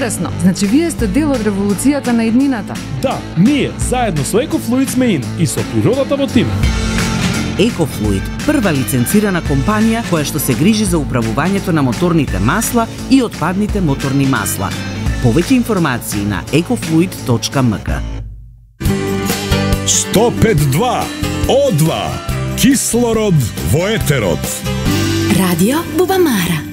Интересно, значи вие сте дел од револуцијата на еднината. Да, ние заедно со Екофлуид сме ин и со природата во тим. Екофлуид, прва лиценцирана компанија која што се грижи за управувањето на моторните масла и отпадните моторни масла. Повеќе информации на ecofluid.mk. 105.2 О2 Кислород во етерот. Радио Бубамара.